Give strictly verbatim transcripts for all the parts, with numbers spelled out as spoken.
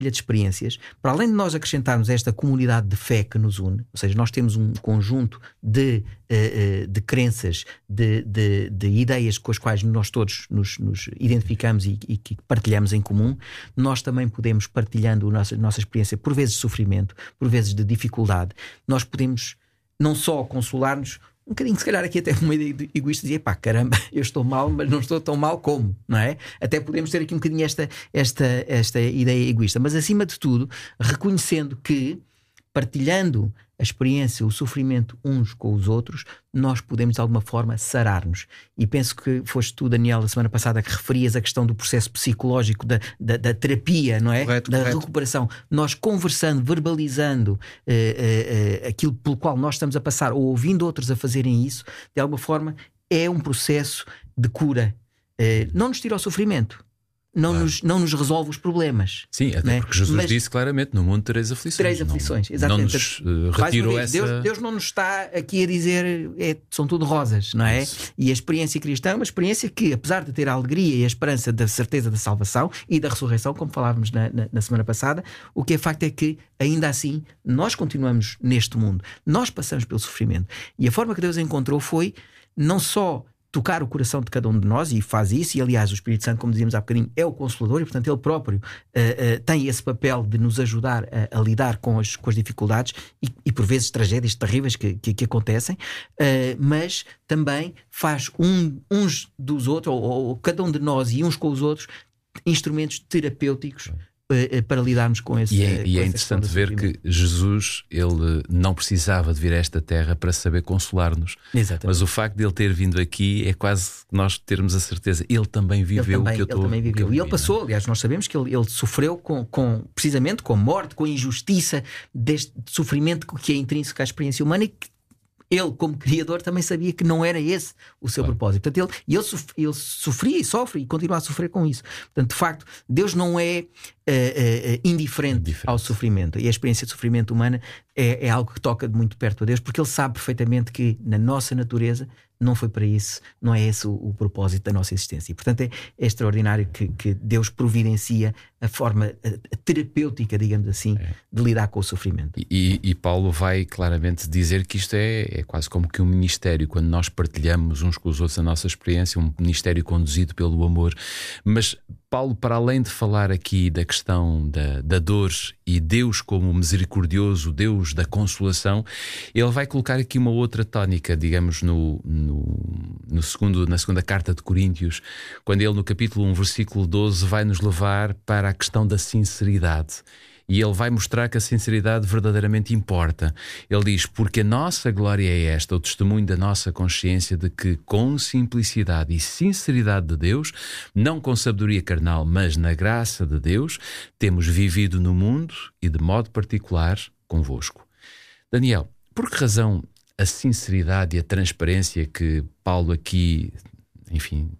de experiências, para além de nós acrescentarmos esta comunidade de fé que nos une, ou seja, nós temos um conjunto de, uh, de crenças, de, de, de ideias com as quais nós todos nos, nos identificamos e, e que partilhamos em comum, nós também podemos, partilhando a nossa, a nossa experiência, por vezes de sofrimento, por vezes de dificuldade, nós podemos não só consolar-nos, um bocadinho, se calhar aqui até uma ideia egoísta, dizia, pá, caramba, eu estou mal, mas não estou tão mal como, não é? Até podemos ter aqui um bocadinho esta, esta, esta ideia egoísta, mas acima de tudo, reconhecendo que, partilhando a experiência, o sofrimento uns com os outros, nós podemos de alguma forma sarar-nos. E penso que foste tu, Daniel, a semana passada, que referias a questão do processo psicológico da, da, da terapia, não é? Correto, da correto. recuperação. Nós conversando, verbalizando uh, uh, uh, aquilo pelo qual nós estamos a passar, ou ouvindo outros a fazerem isso, de alguma forma é um processo de cura. Uh, não nos tira o sofrimento. Não, claro. nos, não nos resolve os problemas. Sim, até né? porque Jesus Mas, disse claramente: no mundo tereis aflições. Três aflições, não, exatamente. Não nos uh, retirou vez, essa. Deus, Deus não nos está aqui a dizer é, são tudo rosas, não é? Isso. E a experiência cristã é uma experiência que, apesar de ter a alegria e a esperança da certeza da salvação e da ressurreição, como falávamos na, na, na semana passada, o que é facto é que, ainda assim, nós continuamos neste mundo, nós passamos pelo sofrimento. E a forma que Deus encontrou foi não só tocar o coração de cada um de nós, e faz isso, e aliás o Espírito Santo, como dizíamos há bocadinho, é o Consolador, e portanto ele próprio uh, uh, tem esse papel de nos ajudar a, a lidar com as, com as dificuldades e, e por vezes tragédias terríveis que, que, que acontecem, uh, mas também faz um, uns dos outros, ou, ou cada um de nós e uns com os outros, instrumentos terapêuticos para lidarmos com esse. E é, e é interessante ver que Jesus, ele não precisava de vir a esta terra para saber consolar-nos. Exatamente. Mas o facto de ele ter vindo aqui é quase nós termos a certeza, ele também viveu ele também, o que eu estou. Ele também viveu. Eu e ele passou, aliás, nós sabemos que ele, ele sofreu com, com, precisamente com a morte, com a injustiça deste sofrimento que é intrínseco à experiência humana, e que ele, como criador, também sabia que não era esse o seu claro. propósito. Portanto, ele, ele, sof, ele sofria e sofre e continua a sofrer com isso. Portanto, de facto, Deus não é uh, uh, indiferente, indiferente ao sofrimento. E a experiência de sofrimento humana é, é algo que toca de muito perto a Deus, porque ele sabe perfeitamente que na nossa natureza não foi para isso, não é esse o, o propósito da nossa existência. E, portanto, é, é extraordinário que, que Deus providencia a forma a, a terapêutica, digamos assim, é. de lidar com o sofrimento. E, e Paulo vai claramente dizer que isto é, é quase como que um ministério, quando nós partilhamos uns com os outros a nossa experiência, um ministério conduzido pelo amor. Mas Paulo, para além de falar aqui da questão da, da dor e Deus como misericordioso, Deus da consolação, ele vai colocar aqui uma outra tónica, digamos, no, no, no segundo, na segunda carta de Coríntios, quando ele no capítulo um, versículo doze, vai nos levar para a questão da sinceridade. E ele vai mostrar que a sinceridade verdadeiramente importa. Ele diz, porque a nossa glória é esta, o testemunho da nossa consciência de que com simplicidade e sinceridade de Deus, não com sabedoria carnal, mas na graça de Deus, temos vivido no mundo e de modo particular convosco. Daniel, por que razão a sinceridade e a transparência que Paulo aqui, enfim,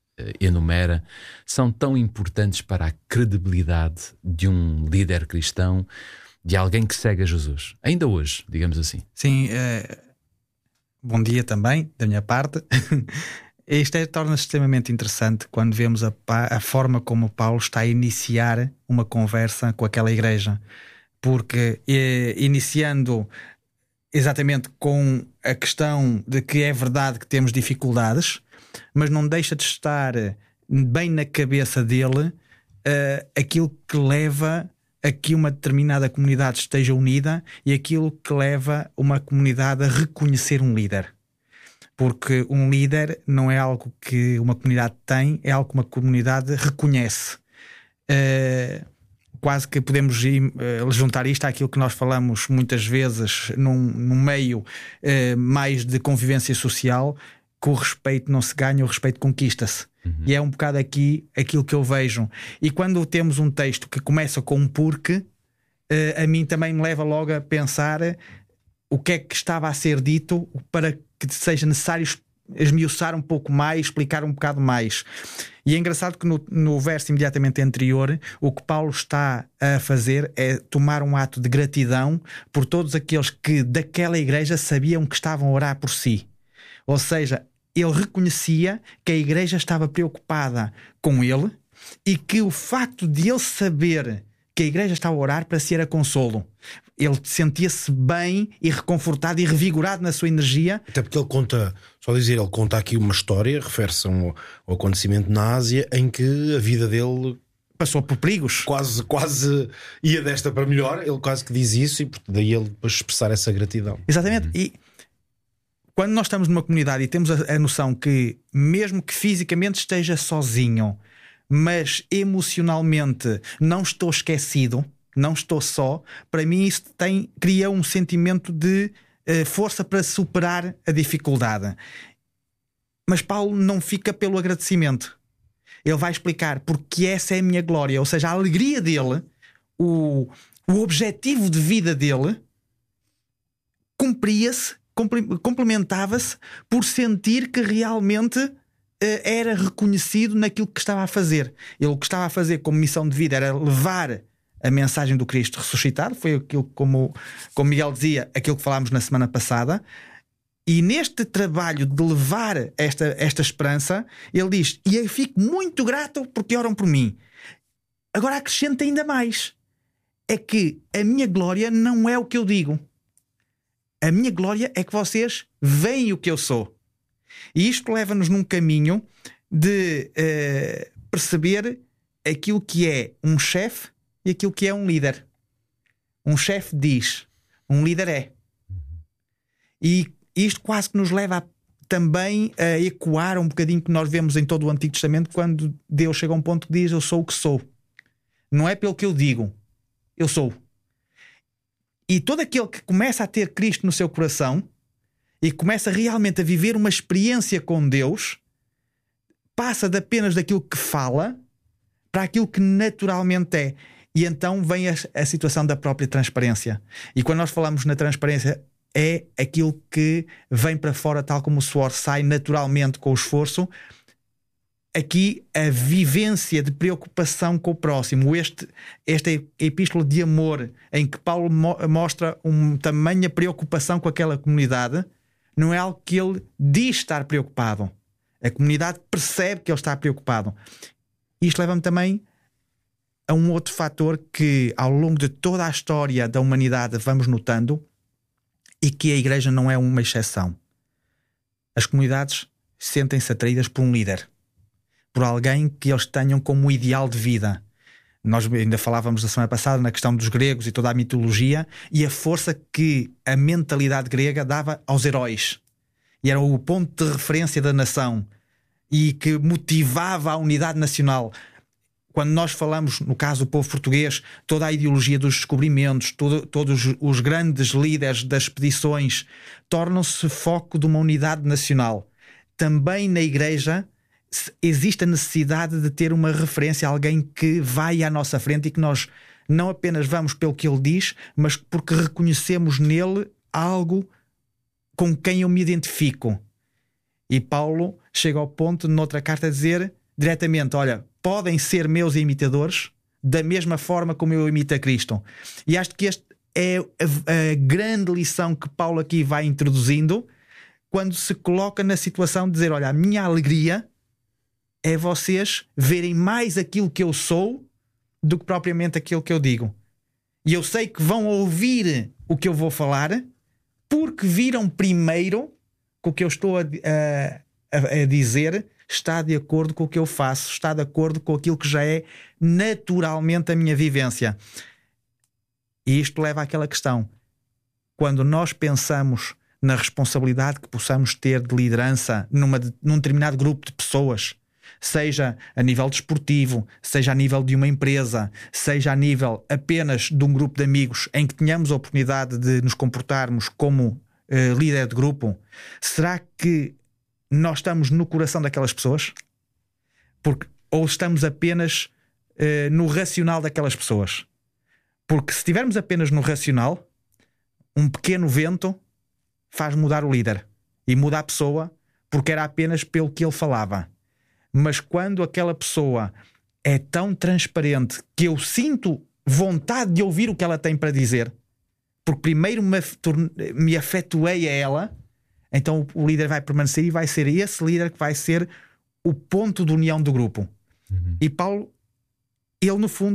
enumera, são tão importantes para a credibilidade de um líder cristão, de alguém que segue a Jesus, ainda hoje, digamos assim? Sim, é... bom dia também da minha parte. Isto é, torna-se extremamente interessante quando vemos a, a forma como Paulo está a iniciar uma conversa com aquela igreja, porque é, iniciando exatamente com a questão de que é verdade que temos dificuldades, mas não deixa de estar bem na cabeça dele uh, aquilo que leva a que uma determinada comunidade esteja unida e aquilo que leva uma comunidade a reconhecer um líder. Porque um líder não é algo que uma comunidade tem, é algo que uma comunidade reconhece. Uh, quase que podemos uh, juntar isto àquilo que nós falamos muitas vezes num, num meio uh, mais de convivência social, que o respeito não se ganha, o respeito conquista-se. Uhum. E é um bocado aqui aquilo que eu vejo. E quando temos um texto que começa com um porque, a mim também me leva logo a pensar o que é que estava a ser dito para que seja necessário esmiuçar um pouco mais, explicar um bocado mais. E é engraçado que no, no verso imediatamente anterior, o que Paulo está a fazer é tomar um ato de gratidão por todos aqueles que daquela igreja sabiam que estavam a orar por si. Ou seja, ele reconhecia que a igreja estava preocupada com ele e que o facto de ele saber que que a igreja estava a orar para ser a consolo. Ele sentia-se bem e reconfortado e revigorado na sua energia. Até porque ele conta, só dizer, ele conta aqui uma história, refere-se a um, ao acontecimento na Ásia, em que a vida dele passou por perigos. Quase, quase ia desta para melhor. Ele quase que diz isso, e daí ele depois expressar essa gratidão. Exatamente. Uhum. E quando nós estamos numa comunidade e temos a, a noção que, mesmo que fisicamente esteja sozinho, mas emocionalmente não estou esquecido, não estou só, para mim isso tem, cria um sentimento de uh, força para superar a dificuldade. Mas Paulo não fica pelo agradecimento. Ele vai explicar porque essa é a minha glória, ou seja, a alegria dele, o, o objetivo de vida dele cumpria-se, complementava-se por sentir que realmente era reconhecido naquilo que estava a fazer. Ele o que estava a fazer como missão de vida era levar a mensagem do Cristo ressuscitado. Foi aquilo, como, como Miguel dizia, aquilo que falámos na semana passada. E neste trabalho de levar esta, esta esperança, ele diz: e eu fico muito grato porque oram por mim. Agora acrescenta ainda mais: é que a minha glória não é o que eu digo. A minha glória é que vocês veem o que eu sou. E isto leva-nos num caminho de uh, perceber aquilo que é um chefe e aquilo que é um líder. Um chefe diz, um líder é. E isto quase que nos leva a, também a ecoar um bocadinho que nós vemos em todo o Antigo Testamento, quando Deus chega a um ponto que diz: eu sou o que sou. Não é pelo que eu digo, eu sou. E todo aquele que começa a ter Cristo no seu coração e começa realmente a viver uma experiência com Deus, passa de apenas daquilo que fala para aquilo que naturalmente é. E então vem a, a situação da própria transparência. E quando nós falamos na transparência, é aquilo que vem para fora, tal como o suor sai naturalmente com o esforço. Aqui a vivência de preocupação com o próximo, este, esta epístola de amor em que Paulo mo- mostra uma tamanha preocupação com aquela comunidade, não é algo que ele diz estar preocupado. A comunidade percebe que ele está preocupado. Isto leva-me também a um outro fator que ao longo de toda a história da humanidade vamos notando, e que a igreja não é uma exceção. As comunidades sentem-se atraídas por um líder, por alguém que eles tenham como ideal de vida. Nós ainda falávamos na semana passada na questão dos gregos e toda a mitologia e a força que a mentalidade grega dava aos heróis. E era o ponto de referência da nação e que motivava a unidade nacional. Quando nós falamos, no caso do povo português, toda a ideologia dos descobrimentos, todo, todos os grandes líderes das expedições tornam-se foco de uma unidade nacional. Também na igreja existe a necessidade de ter uma referência, alguém que vai à nossa frente e que nós não apenas vamos pelo que ele diz, mas porque reconhecemos nele algo com quem eu me identifico. E Paulo chega ao ponto, noutra carta, a dizer diretamente: olha, podem ser meus imitadores da mesma forma como eu imito a Cristo. E acho que esta é a, a grande lição que Paulo aqui vai introduzindo quando se coloca na situação de dizer: olha, a minha alegria é vocês verem mais aquilo que eu sou do que propriamente aquilo que eu digo. E eu sei que vão ouvir o que eu vou falar porque viram primeiro que o que eu estou a, a, a dizer está de acordo com o que eu faço, está de acordo com aquilo que já é naturalmente a minha vivência. E isto leva àquela questão: quando nós pensamos na responsabilidade que possamos ter de liderança numa, num determinado grupo de pessoas, seja a nível desportivo, seja a nível de uma empresa, seja a nível apenas de um grupo de amigos em que tenhamos a oportunidade de nos comportarmos como uh, líder de grupo, será que nós estamos no coração daquelas pessoas? Porque, ou estamos apenas uh, no racional daquelas pessoas? Porque se estivermos apenas no racional, um pequeno vento faz mudar o líder e muda a pessoa porque era apenas pelo que ele falava. Mas quando aquela pessoa é tão transparente que eu sinto vontade de ouvir o que ela tem para dizer, porque primeiro me, me afetuei a ela, então o líder vai permanecer e vai ser esse líder que vai ser o ponto de união do grupo. Uhum. E Paulo, ele no fundo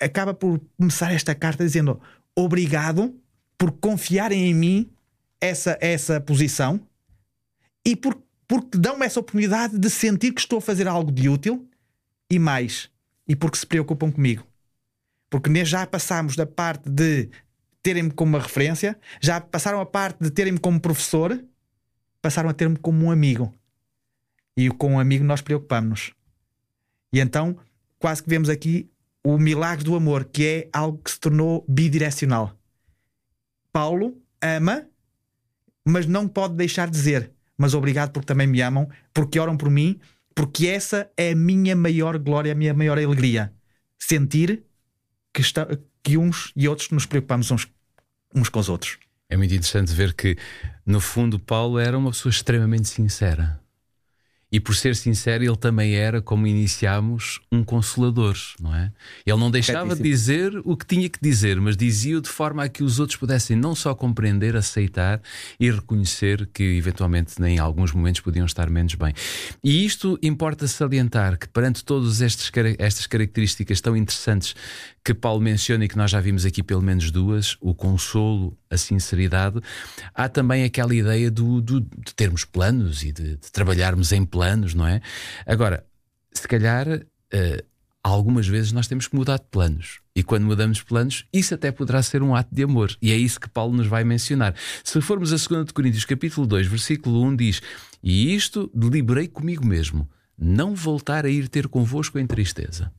acaba por começar esta carta dizendo: obrigado por confiarem em mim essa, essa posição e por, porque dão-me essa oportunidade de sentir que estou a fazer algo de útil, e mais, e porque se preocupam comigo. Porque já passámos da parte de terem-me como uma referência, já passaram a parte de terem-me como professor, passaram a ter-me como um amigo. E com um amigo nós preocupamos-nos. E então quase que vemos aqui o milagre do amor, que é algo que se tornou bidirecional. Paulo ama, mas não pode deixar de dizer: mas obrigado porque também me amam, porque oram por mim, porque essa é a minha maior glória, a minha maior alegria. Sentir que, está, que uns e outros nos preocupamos uns, uns com os outros. É muito interessante ver que, no fundo, Paulo era uma pessoa extremamente sincera. E por ser sincero, ele também era, como iniciámos, um consolador, não é? Ele não deixava de dizer o que tinha que dizer, mas dizia-o de forma a que os outros pudessem não só compreender, aceitar e reconhecer que, eventualmente, em alguns momentos podiam estar menos bem. E isto importa salientar que, perante todas estas características tão interessantes que Paulo menciona e que nós já vimos aqui pelo menos duas, o consolo, a sinceridade, há também aquela ideia do, do, de termos planos e de, de trabalharmos em planos, não é? Agora, se calhar, uh, algumas vezes nós temos que mudar de planos. E quando mudamos de planos, isso até poderá ser um ato de amor. E é isso que Paulo nos vai mencionar. Se formos a segunda Coríntios capítulo dois, versículo um, diz: e isto deliberei comigo mesmo, não voltar a ir ter convosco em tristeza.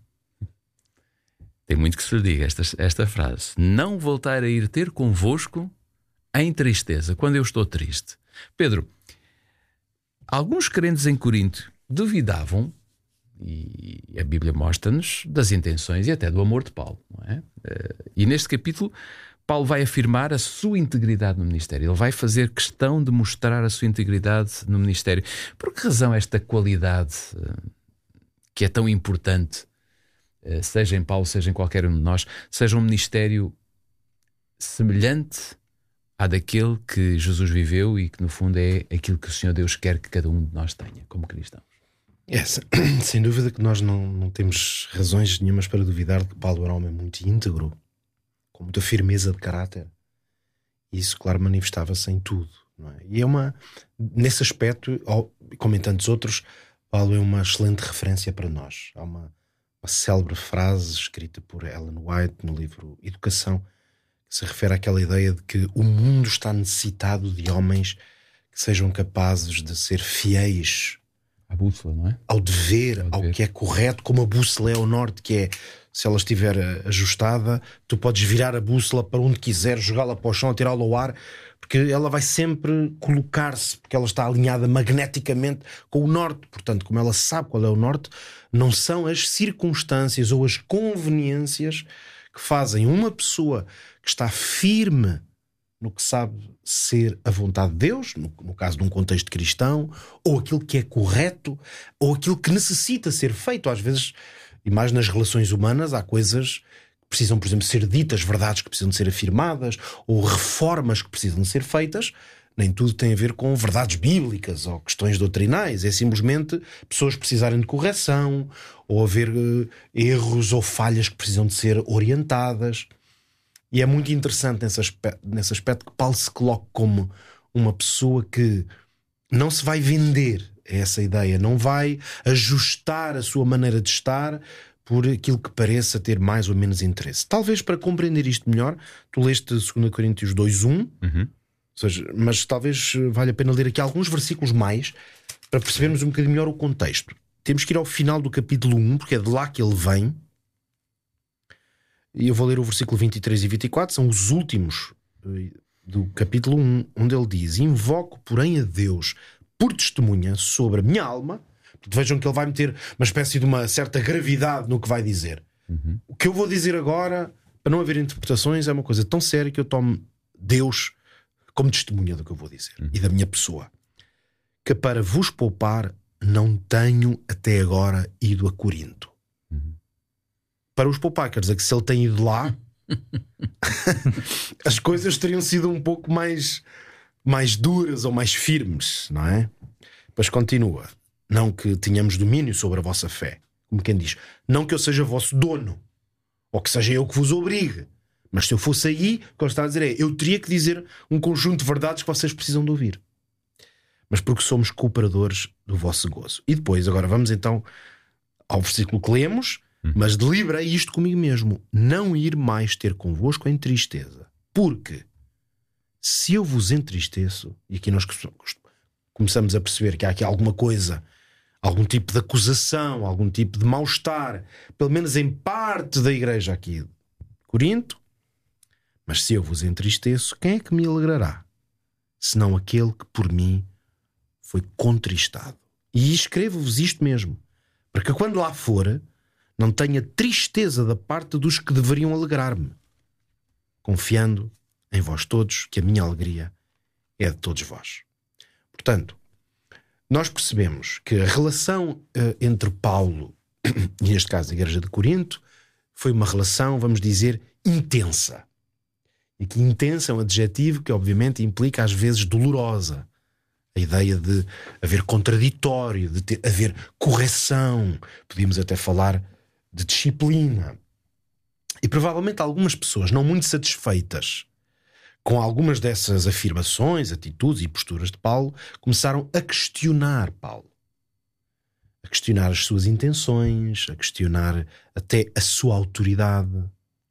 Tem muito que se lhe diga esta, esta frase: não voltar a ir ter convosco em tristeza, quando eu estou triste. Pedro, alguns crentes em Corinto duvidavam, e a Bíblia mostra-nos, das intenções e até do amor de Paulo, não é? E neste capítulo, Paulo vai afirmar a sua integridade no ministério. Ele vai fazer questão de mostrar a sua integridade no ministério. Por que razão esta qualidade que é tão importante, seja em Paulo, seja em qualquer um de nós, seja um ministério semelhante à daquele que Jesus viveu e que no fundo é aquilo que o Senhor Deus quer que cada um de nós tenha como cristãos? É, sem dúvida que nós não, não temos razões nenhumas para duvidar de que Paulo era um homem muito íntegro, com muita firmeza de caráter. E isso, claro, manifestava-se em tudo, não é? E é uma, nesse aspecto, como em tantos outros, Paulo é uma excelente referência para nós. Há uma Uma célebre frase escrita por Ellen White no livro Educação, que se refere àquela ideia de que o mundo está necessitado de homens que sejam capazes de ser fiéis à bússola, não é? Ao dever, ao, ao que é correto, como a bússola é ao norte, que é, se ela estiver ajustada, tu podes virar a bússola para onde quiseres, jogá-la para o chão, tirá-la ao ar, porque ela vai sempre colocar-se, porque ela está alinhada magneticamente com o norte. Portanto, como ela sabe qual é o norte, não são as circunstâncias ou as conveniências que fazem uma pessoa que está firme no que sabe ser a vontade de Deus, no, no caso de um contexto cristão, ou aquilo que é correto, ou aquilo que necessita ser feito. Às vezes, e mais nas relações humanas, há coisas que precisam, por exemplo, ser ditas, verdades que precisam de ser afirmadas, ou reformas que precisam de ser feitas. Nem tudo tem a ver com verdades bíblicas ou questões doutrinais. É simplesmente pessoas precisarem de correção, ou haver uh, erros ou falhas que precisam de ser orientadas. E é muito interessante nesse aspecto, nesse aspecto que Paulo se coloca como uma pessoa que não se vai vender a essa ideia, não vai ajustar a sua maneira de estar por aquilo que pareça ter mais ou menos interesse. Talvez para compreender isto melhor, tu leste dois Coríntios dois, um, uhum. Ou seja, mas talvez valha a pena ler aqui alguns versículos mais para percebermos um bocadinho melhor o contexto. Temos que ir ao final do capítulo um, porque é de lá que ele vem. E eu vou ler o versículo vinte e três e vinte e quatro, são os últimos do capítulo um, onde ele diz: invoco, porém, a Deus por testemunha sobre a minha alma. Vejam que ele vai meter uma espécie de uma certa gravidade no que vai dizer. Uhum. O que eu vou dizer agora, para não haver interpretações, é uma coisa tão séria que eu tomo Deus como testemunha do que eu vou dizer, uhum. e da minha pessoa. Que para vos poupar não tenho até agora ido a Corinto. Uhum. Para os poupar, quer dizer que se ele tem ido lá, as coisas teriam sido um pouco mais, mais duras ou mais firmes, não é? Depois continua: não que tenhamos domínio sobre a vossa fé, como quem diz, não que eu seja vosso dono ou que seja eu que vos obrigue. Mas se eu fosse aí, o que ele está a dizer é: eu teria que dizer um conjunto de verdades que vocês precisam de ouvir. Mas porque somos cooperadores do vosso gozo. E depois, agora vamos então ao versículo que lemos. Mas deliberei isto comigo mesmo: não ir mais ter convosco em tristeza. Porque se eu vos entristeço, e aqui nós começamos a perceber que há aqui alguma coisa, algum tipo de acusação, algum tipo de mal-estar, pelo menos em parte da igreja aqui de Corinto. Mas se eu vos entristeço, quem é que me alegrará? Senão aquele que por mim foi contristado. E escrevo-vos isto mesmo, para que quando lá for, não tenha tristeza da parte dos que deveriam alegrar-me, confiando em vós todos que a minha alegria é de todos vós. Portanto, nós percebemos que a relação uh, entre Paulo e, neste caso, a igreja de Corinto, foi uma relação, vamos dizer, intensa. E que intensa é um adjetivo que obviamente implica às vezes dolorosa. A ideia de haver contraditório, de ter, haver correção, podíamos até falar de disciplina. E provavelmente algumas pessoas não muito satisfeitas com algumas dessas afirmações, atitudes e posturas de Paulo, começaram a questionar Paulo. A questionar as suas intenções, a questionar até a sua autoridade,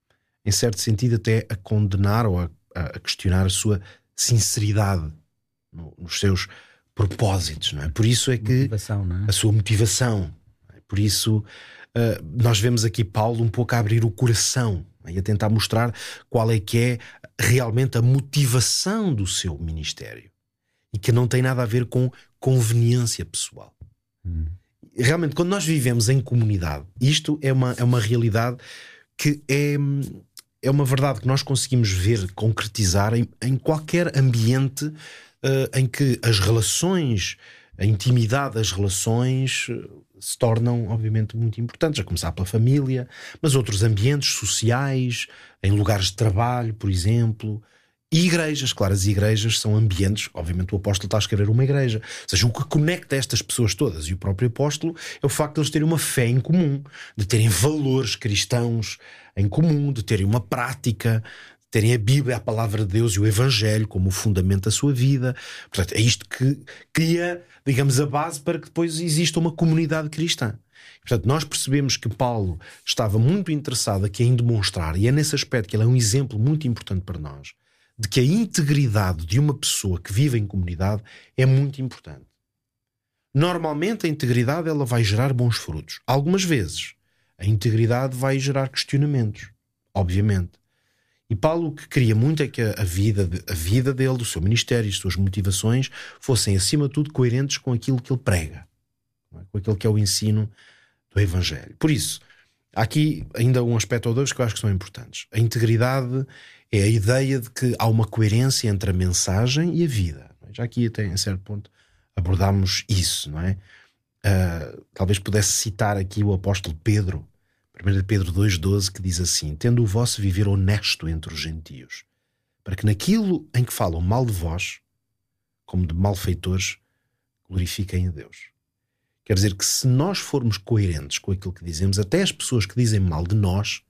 em certo sentido até a condenar ou a, a questionar a sua sinceridade no, nos seus propósitos, não é? Por isso é que motivação, não é? A sua motivação. Por isso Uh, nós vemos aqui Paulo um pouco a abrir o coração, né, e a tentar mostrar qual é que é realmente a motivação do seu ministério, e que não tem nada a ver com conveniência pessoal. Hum. Realmente, quando nós vivemos em comunidade, isto é uma, é uma realidade que é, é uma verdade que nós conseguimos ver, concretizar em, em qualquer ambiente uh, em que as relações, a intimidade das relações se tornam, obviamente, muito importantes, a começar pela família, mas outros ambientes sociais, em lugares de trabalho, por exemplo, e igrejas. Claro, as igrejas são ambientes, obviamente o apóstolo está a escrever uma igreja, ou seja, o que conecta estas pessoas todas, e o próprio apóstolo, é o facto de eles terem uma fé em comum, de terem valores cristãos em comum, de terem uma prática, terem a Bíblia, a palavra de Deus e o Evangelho como o fundamento da sua vida. Portanto, é isto que cria, digamos, a base para que depois exista uma comunidade cristã. Portanto, nós percebemos que Paulo estava muito interessado aqui em demonstrar, e é nesse aspecto que ele é um exemplo muito importante para nós, de que a integridade de uma pessoa que vive em comunidade é muito importante. Normalmente a integridade ela vai gerar bons frutos. Algumas vezes a integridade vai gerar questionamentos, obviamente. E Paulo o que queria muito é que a vida, a vida dele, do seu ministério e as suas motivações fossem, acima de tudo, coerentes com aquilo que ele prega, não é? Com aquilo que é o ensino do Evangelho. Por isso, há aqui ainda um aspecto ou dois que eu acho que são importantes. A integridade é a ideia de que há uma coerência entre a mensagem e a vida. Já aqui até em certo ponto abordámos isso, não é? Uh, talvez pudesse citar aqui o apóstolo Pedro, primeiro Pedro dois, doze, que diz assim: tendo o vosso viver honesto entre os gentios, para que naquilo em que falam mal de vós, como de malfeitores, glorifiquem a Deus. Quer dizer que se nós formos coerentes com aquilo que dizemos, até as pessoas que dizem mal de nós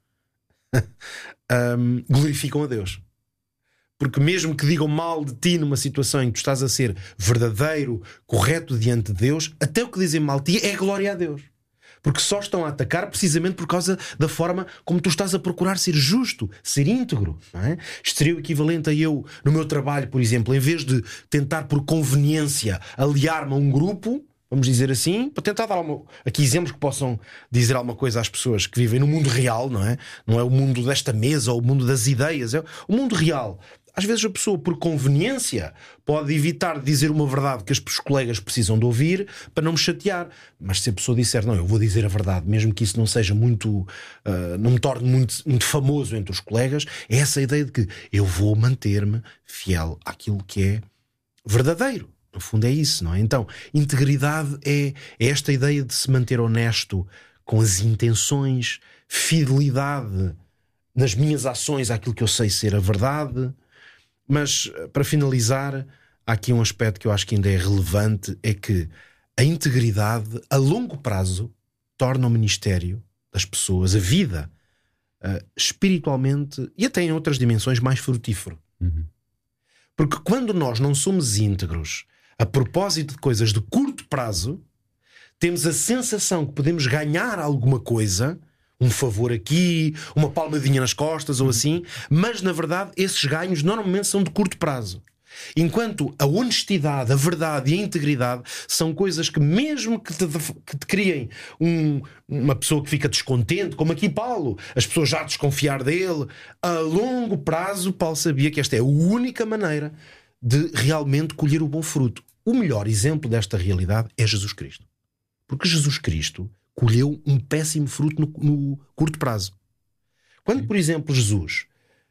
um, glorificam a Deus. Porque mesmo que digam mal de ti numa situação em que tu estás a ser verdadeiro, correto diante de Deus, até o que dizem mal de ti é glória a Deus. Porque só estão a atacar precisamente por causa da forma como tu estás a procurar ser justo, ser íntegro, não é? Isto seria o equivalente a eu, no meu trabalho, por exemplo, em vez de tentar por conveniência aliar-me a um grupo, vamos dizer assim, para tentar dar uma, aqui exemplos que possam dizer alguma coisa às pessoas que vivem no mundo real, não é? Não é o mundo desta mesa ou o mundo das ideias, é o mundo real. Às vezes a pessoa, por conveniência, pode evitar de dizer uma verdade que os colegas precisam de ouvir para não me chatear. Mas se a pessoa disser, não, eu vou dizer a verdade, mesmo que isso não seja muito, uh, não me torne muito, muito famoso entre os colegas, é essa a ideia de que eu vou manter-me fiel àquilo que é verdadeiro. No fundo é isso, não é? Então, integridade é, é esta ideia de se manter honesto com as intenções, fidelidade nas minhas ações àquilo que eu sei ser a verdade. Mas, para finalizar, há aqui um aspecto que eu acho que ainda é relevante, é que a integridade, a longo prazo, torna o ministério das pessoas, a vida uh, espiritualmente e até em outras dimensões mais frutífero. Uhum. Porque quando nós não somos íntegros a propósito de coisas de curto prazo, temos a sensação que podemos ganhar alguma coisa, um favor aqui, uma palmadinha nas costas ou assim, mas na verdade esses ganhos normalmente são de curto prazo. Enquanto a honestidade, a verdade e a integridade são coisas que, mesmo que te, que te criem um, uma pessoa que fica descontente, como aqui Paulo, as pessoas já desconfiar dele, a longo prazo Paulo sabia que esta é a única maneira de realmente colher o bom fruto. O melhor exemplo desta realidade é Jesus Cristo. Porque Jesus Cristo colheu um péssimo fruto no, no curto prazo. Quando, por exemplo, Jesus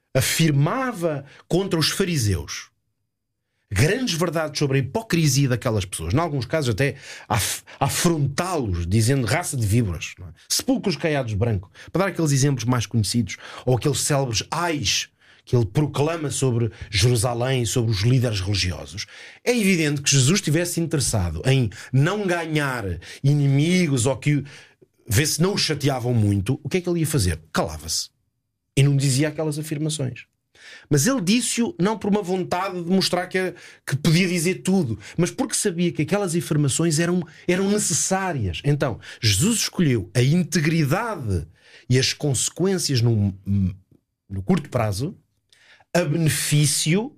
afirmava contra os fariseus grandes verdades sobre a hipocrisia daquelas pessoas, em alguns casos até af- afrontá-los, dizendo raça de víboras, não é? Sepulcros caiados de branco, para dar aqueles exemplos mais conhecidos, ou aqueles célebres ais que ele proclama sobre Jerusalém, sobre os líderes religiosos. É evidente que Jesus estivesse interessado em não ganhar inimigos ou que vê se não o chateavam muito. O que é que ele ia fazer? Calava-se e não dizia aquelas afirmações. Mas ele disse-o não por uma vontade de mostrar que, que podia dizer tudo, mas porque sabia que aquelas afirmações eram, eram necessárias. Então, Jesus escolheu a integridade e as consequências no, no curto prazo, a benefício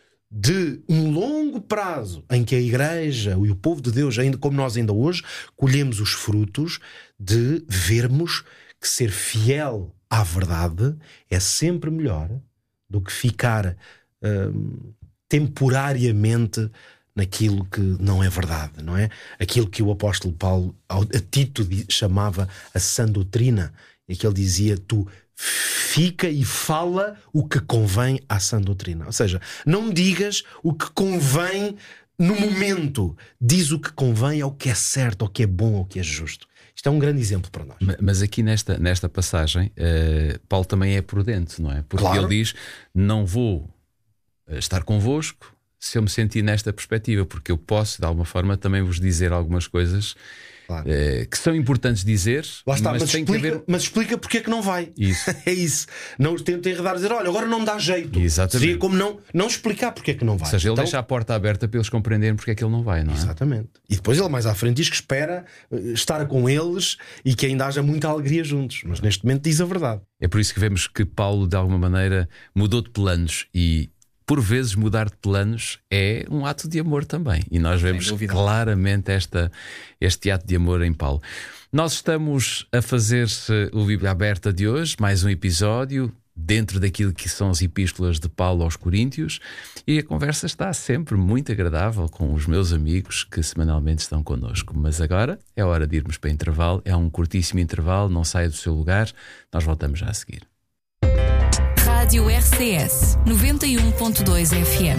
de um longo prazo em que a Igreja e o povo de Deus, ainda como nós ainda hoje, colhemos os frutos de vermos que ser fiel à verdade é sempre melhor do que ficar hum, temporariamente naquilo que não é verdade, não é? Aquilo que o apóstolo Paulo a Tito chamava a sã doutrina, e que ele dizia: tu fica e fala o que convém à sã doutrina. Ou seja, não digas o que convém no momento, diz o que convém ao que é certo, ao que é bom, ao que é justo. Isto é um grande exemplo para nós. Mas aqui nesta, nesta passagem, uh, Paulo também é prudente, não é? Porque claro, ele diz: não vou estar convosco se eu me sentir nesta perspectiva, porque eu posso, de alguma forma, também vos dizer algumas coisas claro. uh, que são importantes dizer. Lá está, mas, mas, tem explica, que haver... mas explica porque é que não vai. Isso. É isso. Não os tenta enredar e dizer: olha, agora não dá jeito. Exatamente. Seria como não, não explicar porque é que não vai. Ou seja, ele então... deixa a porta aberta para eles compreenderem porque é que ele não vai, não é? Exatamente. E depois ele mais à frente diz que espera estar com eles e que ainda haja muita alegria juntos. Mas neste momento diz a verdade. É por isso que vemos que Paulo, de alguma maneira, mudou de planos. E por vezes mudar de planos é um ato de amor também. E nós vemos claramente esta, este ato de amor em Paulo. Nós estamos a fazer o Bíblia Aberta de hoje, mais um episódio dentro daquilo que são as epístolas de Paulo aos Coríntios, e a conversa está sempre muito agradável com os meus amigos que semanalmente estão connosco. Mas agora é hora de irmos para intervalo. É um curtíssimo intervalo, não saia do seu lugar. Nós voltamos já a seguir. Rádio R C S noventa e um ponto dois F M.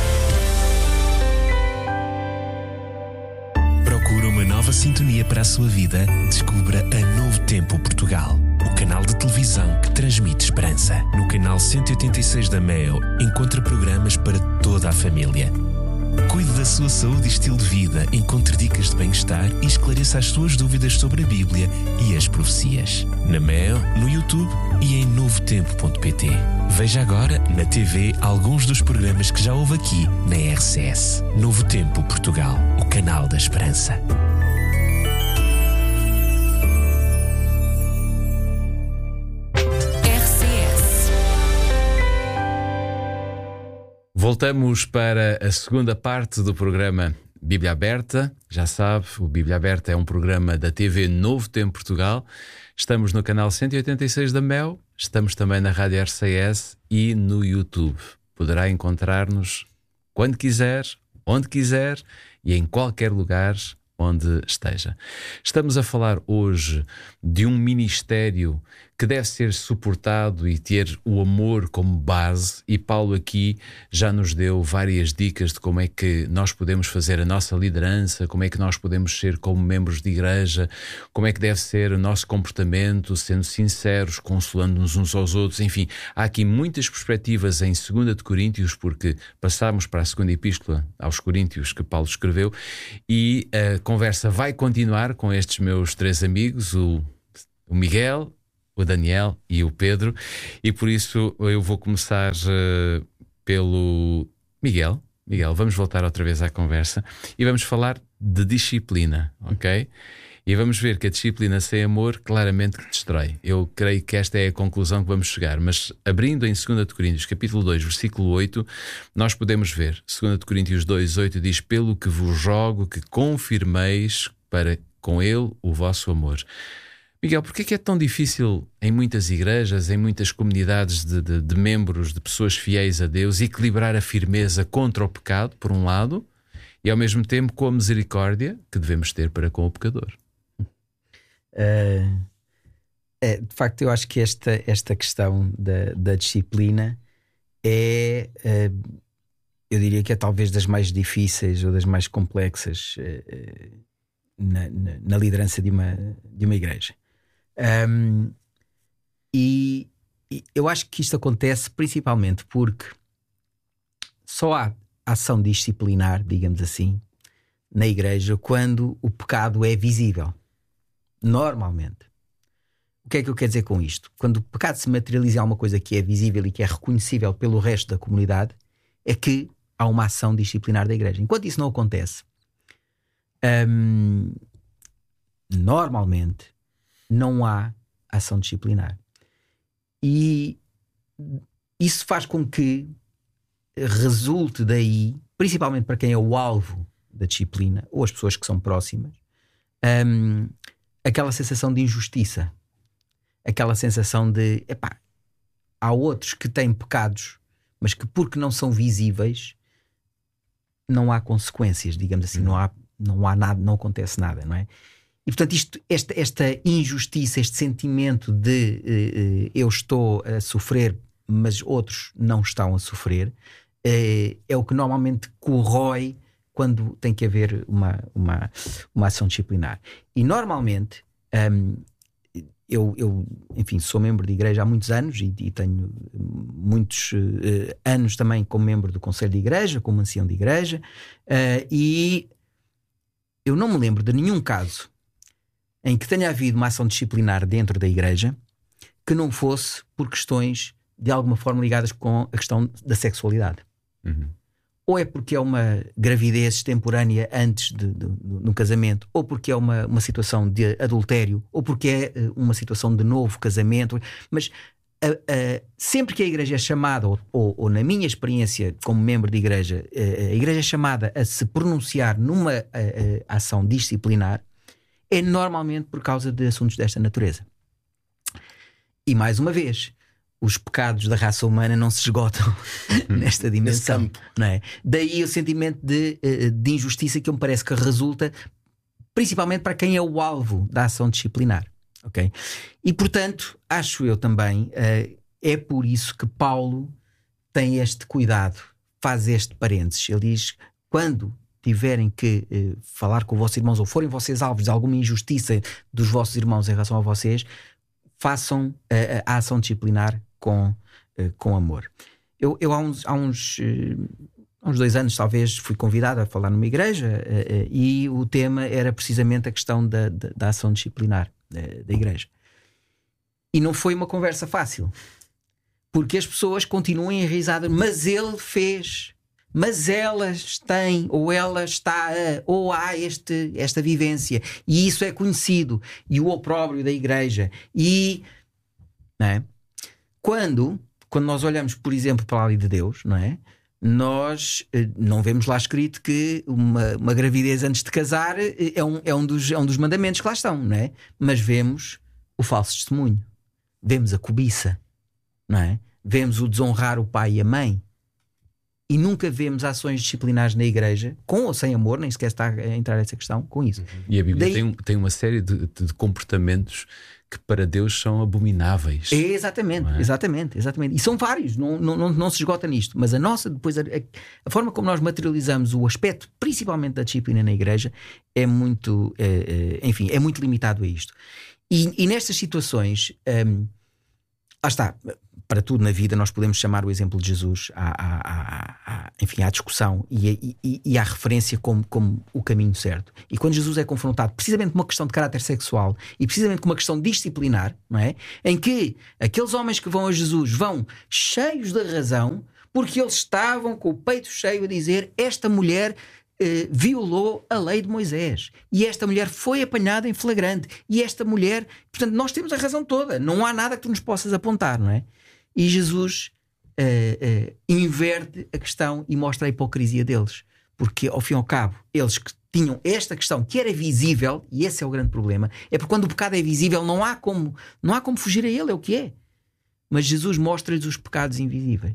Procura uma nova sintonia para a sua vida? Descubra a Novo Tempo Portugal, o canal de televisão que transmite esperança. No canal cento e oitenta e seis da Meo, encontra programas para toda a família. Cuide da sua saúde e estilo de vida, encontre dicas de bem-estar e esclareça as suas dúvidas sobre a Bíblia e as profecias. Na Meo, no YouTube e em novo tempo ponto pt. Veja agora na T V alguns dos programas que já houve aqui na R C S. Novo Tempo Portugal, o canal da esperança. Voltamos para a segunda parte do programa Bíblia Aberta. Já sabe, o Bíblia Aberta é um programa da T V Novo Tempo Portugal. Estamos no canal cento e oitenta e seis da Mel, estamos também na Rádio R C S e no YouTube. Poderá encontrar-nos quando quiser, onde quiser e em qualquer lugar onde esteja. Estamos a falar hoje de um ministério que deve ser suportado e ter o amor como base, e Paulo aqui já nos deu várias dicas de como é que nós podemos fazer a nossa liderança, como é que nós podemos ser como membros de igreja, como é que deve ser o nosso comportamento, sendo sinceros, consolando-nos uns aos outros. Enfim, há aqui muitas perspectivas em segunda de Coríntios, porque passámos para a segunda epístola aos Coríntios que Paulo escreveu, e a conversa vai continuar com estes meus três amigos, o, o Miguel, o o Daniel e o Pedro, e por isso eu vou começar uh, pelo Miguel. Miguel, vamos voltar outra vez à conversa e vamos falar de disciplina, ok? E vamos ver que a disciplina sem amor claramente que destrói. Eu creio que esta é a conclusão que vamos chegar. Mas abrindo em dois Coríntios, capítulo dois, versículo oito, nós podemos ver, dois Coríntios dois, oito diz: pelo que vos rogo que confirmeis para com ele o vosso amor. Miguel, porquê é que é tão difícil em muitas igrejas, em muitas comunidades de, de, de membros, de pessoas fiéis a Deus, equilibrar a firmeza contra o pecado, por um lado, e ao mesmo tempo com a misericórdia que devemos ter para com o pecador? Uh, é, de facto, eu acho que esta, esta questão da, da disciplina é, uh, eu diria que é talvez das mais difíceis ou das mais complexas uh, na, na, na liderança de uma, de uma igreja. Um, e, e eu acho que isto acontece principalmente porque só há ação disciplinar, digamos assim, na igreja quando o pecado é visível. Normalmente. O que é que eu quero dizer com isto? Quando o pecado se materializa em alguma coisa que é visível e que é reconhecível pelo resto da comunidade, é que há uma ação disciplinar da igreja. Enquanto isso não acontece, hum, normalmente não há ação disciplinar. E isso faz com que resulte daí, principalmente para quem é o alvo da disciplina, ou as pessoas que são próximas, hum, aquela sensação de injustiça, aquela sensação de, epá, há outros que têm pecados, mas que porque não são visíveis, não há consequências, digamos assim, hum. não há, não há nada, não acontece nada, não é? E portanto isto, esta, esta injustiça, este sentimento de uh, uh, eu estou a sofrer, mas outros não estão a sofrer, uh, é o que normalmente corrói quando tem que haver uma, uma, uma ação disciplinar. E normalmente, um, eu, eu, enfim, sou membro de igreja há muitos anos e, e tenho muitos uh, anos também como membro do Conselho de Igreja, como ancião de igreja, uh, e eu não me lembro de nenhum caso em que tenha havido uma ação disciplinar dentro da igreja que não fosse por questões de alguma forma ligadas com a questão da sexualidade. Uhum. Ou é porque é uma gravidez extemporânea antes de, de, de, de um casamento, ou porque é uma, uma situação de adultério, ou porque é uh, uma situação de novo casamento. Mas uh, uh, sempre que a igreja é chamada, ou, ou, ou na minha experiência como membro de igreja, uh, a igreja é chamada a se pronunciar numa uh, uh, ação disciplinar, é normalmente por causa de assuntos desta natureza. E mais uma vez, os pecados da raça humana não se esgotam nesta dimensão, não é? Daí o sentimento de, de injustiça que me parece que resulta principalmente para quem é o alvo da ação disciplinar, ok? E portanto, acho eu também, é por isso que Paulo tem este cuidado, faz este parênteses. Ele diz, quando tiverem que eh, falar com os vossos irmãos ou forem vocês alvos de alguma injustiça dos vossos irmãos em relação a vocês, façam uh, a ação disciplinar com, uh, com amor. Eu, eu há, uns, há, uns, uh, há uns dois anos talvez fui convidado a falar numa igreja uh, uh, e o tema era precisamente a questão da, da, da ação disciplinar uh, da igreja. E não foi uma conversa fácil, porque as pessoas continuam enraizadas, mas ele fez... mas elas têm, ou ela está a, ou há este, esta vivência, e isso é conhecido, e o opróbrio da igreja. E não é? quando, quando nós olhamos, por exemplo, para a lei de Deus, não é? Nós não vemos lá escrito que uma, uma gravidez antes de casar é um, é, um dos, é um dos mandamentos que lá estão, não é? Mas vemos o falso testemunho, vemos a cobiça, não é? Vemos o desonrar o pai e a mãe. E nunca vemos ações disciplinares na igreja, com ou sem amor, nem sequer está a entrar nessa questão, com isso. E a Bíblia Daí... tem, tem uma série de, de comportamentos que para Deus são abomináveis. É, exatamente, é? exatamente, exatamente. E são vários, não, não, não, não se esgota nisto. Mas a nossa, depois, a, a forma como nós materializamos o aspecto, principalmente da disciplina na igreja, é muito, é, é, enfim, é muito limitado a isto. E, e nestas situações, hum, lá está... para tudo na vida nós podemos chamar o exemplo de Jesus à, à, à, à, enfim, à discussão e, e, e à referência como, como o caminho certo. E quando Jesus é confrontado precisamente com uma questão de caráter sexual e precisamente com uma questão disciplinar, não é? Em que aqueles homens que vão a Jesus vão cheios de razão, porque eles estavam com o peito cheio a dizer: esta mulher eh, violou a lei de Moisés, e esta mulher foi apanhada em flagrante, e esta mulher, portanto nós temos a razão toda, não há nada que tu nos possas apontar, não é? E Jesus eh, eh, inverte a questão e mostra a hipocrisia deles, porque ao fim e ao cabo eles que tinham esta questão que era visível, e esse é o grande problema, é porque quando o pecado é visível não há como, não há como fugir a ele, é o que é. Mas Jesus mostra-lhes os pecados invisíveis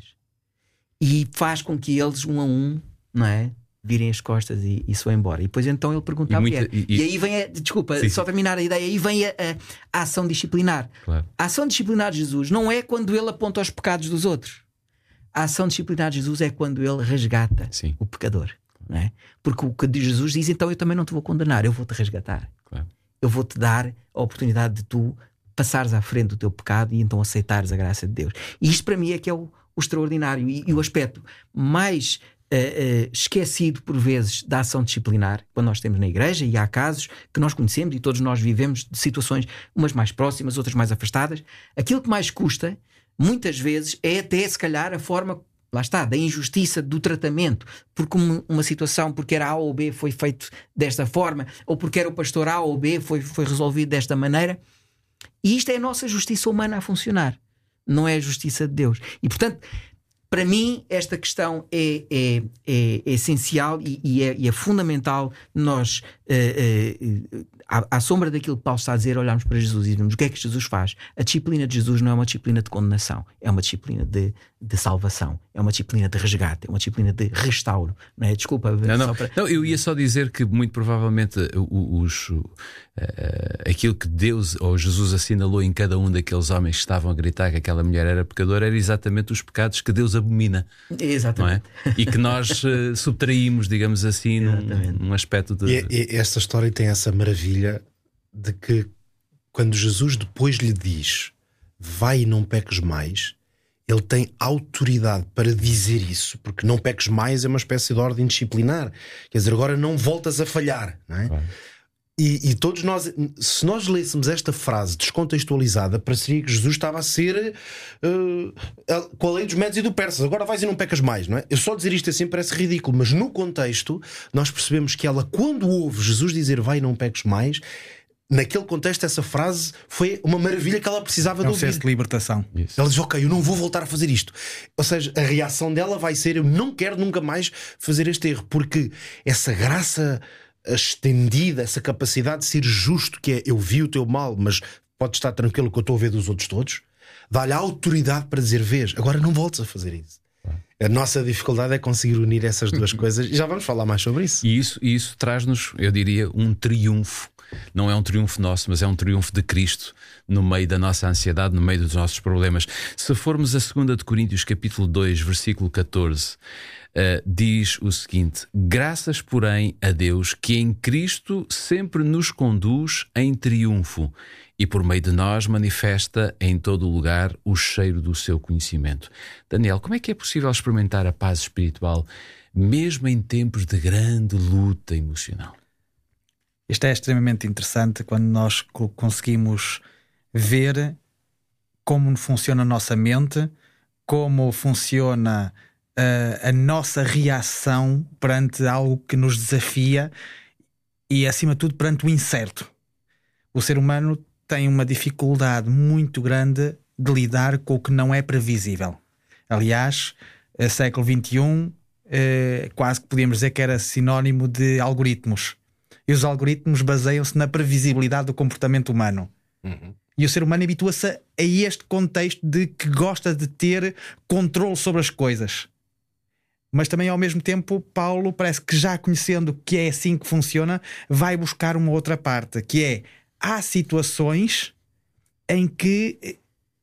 e faz com que eles, um a um, não é, virem as costas e, e se vão embora. E depois então ele pergunta à mulher. E, e, e aí vem a, desculpa, sim, só terminar a ideia, aí vem a, a, a ação disciplinar. Claro. A ação disciplinar de Jesus não é quando ele aponta os pecados dos outros. A ação disciplinar de Jesus é quando ele resgata, sim, o pecador, não é? Porque o que Jesus diz: então eu também não te vou condenar, eu vou-te resgatar. Claro. Eu vou-te dar a oportunidade de tu passares à frente do teu pecado e então aceitares a graça de Deus. E isto para mim é que é o, o extraordinário e, e o aspecto mais uh, uh, esquecido por vezes da ação disciplinar quando nós temos na igreja, e há casos que nós conhecemos e todos nós vivemos de situações umas mais próximas, outras mais afastadas. Aquilo que mais custa muitas vezes é até se calhar a forma, lá está, da injustiça do tratamento, porque uma, uma situação, porque era A ou B foi feito desta forma, ou porque era o pastor A ou B foi, foi resolvido desta maneira. E isto é a nossa justiça humana a funcionar, não é a justiça de Deus. E portanto, para mim, esta questão é, é, é, é essencial e, e, é, e é fundamental nós, uh, uh, à, à sombra daquilo que Paulo está a dizer, olharmos para Jesus e vemos o que é que Jesus faz. A disciplina de Jesus não é uma disciplina de condenação, é uma disciplina de, de salvação, é uma disciplina de resgate, é uma disciplina de restauro. Não é? Desculpa. Não, não, para... não, eu ia só dizer que muito provavelmente os, uh, aquilo que Deus ou Jesus assinalou em cada um daqueles homens que estavam a gritar que aquela mulher era pecadora era exatamente os pecados que Deus abomina. Exatamente. Não é? E que nós uh, subtraímos, digamos assim, num, num aspecto de... E, e esta história tem essa maravilha de que quando Jesus depois lhe diz: vai e não peques mais, ele tem autoridade para dizer isso, porque não peques mais é uma espécie de ordem disciplinar. Quer dizer, agora não voltas a falhar, não é? Claro. E, e todos nós, se nós lêssemos esta frase descontextualizada, pareceria que Jesus estava a ser uh, com a lei dos Medos e do Persas: agora vais e não pecas mais, não é? Eu só dizer isto assim parece ridículo, mas no contexto nós percebemos que ela, quando ouve Jesus dizer vai e não peques mais, naquele contexto essa frase foi uma maravilha que ela precisava é um de ouvir. senso de libertação. Isso. Ela diz: ok, eu não vou voltar a fazer isto. Ou seja, a reação dela vai ser: eu não quero nunca mais fazer este erro, porque essa graça estendida, essa capacidade de ser justo, que é eu vi o teu mal, mas podes estar tranquilo que eu estou a ver dos outros todos, dá-lhe a autoridade para dizer: vês, agora não voltes a fazer isso. A nossa dificuldade é conseguir unir essas duas coisas, e já vamos falar mais sobre isso. E isso, e isso traz-nos, eu diria, um triunfo. Não é um triunfo nosso, mas é um triunfo de Cristo no meio da nossa ansiedade, no meio dos nossos problemas. Se formos a segunda de Coríntios capítulo dois, versículo catorze, uh, diz o seguinte: graças, porém, a Deus que em Cristo sempre nos conduz em triunfo e por meio de nós manifesta em todo o lugar o cheiro do seu conhecimento. Daniel, como é que é possível experimentar a paz espiritual mesmo em tempos de grande luta emocional? Isto é extremamente interessante quando nós conseguimos ver como funciona a nossa mente, como funciona uh, a nossa reação perante algo que nos desafia e, acima de tudo, perante o incerto. O ser humano tem uma dificuldade muito grande de lidar com o que não é previsível. Aliás, no século vinte e um, uh, quase que podíamos dizer que era sinónimo de algoritmos. E os algoritmos baseiam-se na previsibilidade do comportamento humano. Uhum. E o ser humano habitua-se a este contexto de que gosta de ter controle sobre as coisas. Mas também, ao mesmo tempo, Paulo parece que, já conhecendo que é assim que funciona, vai buscar uma outra parte, que é: há situações em que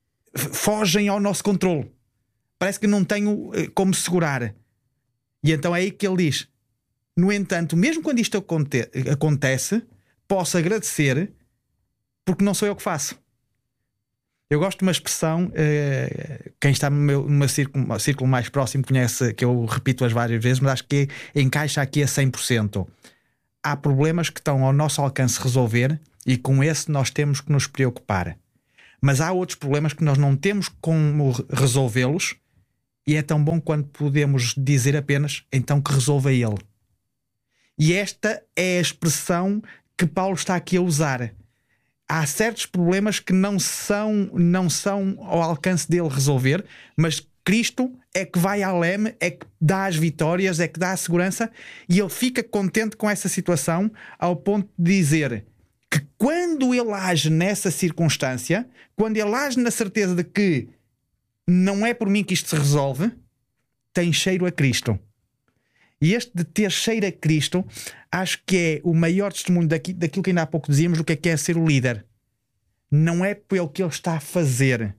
fogem ao nosso controle. Parece que não tenho como segurar. E então é aí que ele diz: no entanto, mesmo quando isto aconte- acontece, posso agradecer, porque não sou eu que faço. Eu gosto de uma expressão, uh, quem está no meu, no meu círculo, no círculo mais próximo conhece, que eu repito-as várias vezes, mas acho que encaixa aqui a cem por cento. Há problemas que estão ao nosso alcance resolver e com esse nós temos que nos preocupar. Mas há outros problemas que nós não temos como resolvê-los e é tão bom quando podemos dizer apenas então que resolva ele. E esta é a expressão que Paulo está aqui a usar. Há certos problemas que não são, não são ao alcance dele resolver, mas Cristo é que vai à leme, é que dá as vitórias, é que dá a segurança, e ele fica contente com essa situação ao ponto de dizer que quando ele age nessa circunstância, quando ele age na certeza de que não é por mim que isto se resolve, tem cheiro a Cristo. E este de ter cheiro a Cristo, acho que é o maior testemunho daqui, daquilo que ainda há pouco dizíamos, do que é que é ser o líder. Não é pelo que ele está a fazer.